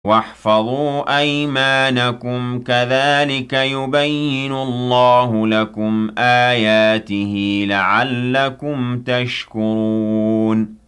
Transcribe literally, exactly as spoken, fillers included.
وَاحْفَظُوا أَيْمَانَكُمْ ۚ كَذَٰلِكَ يُبَيِّنُ اللَّهُ لَكُمْ آيَاتِهِ لَعَلَّكُمْ تَشْكُرُونَ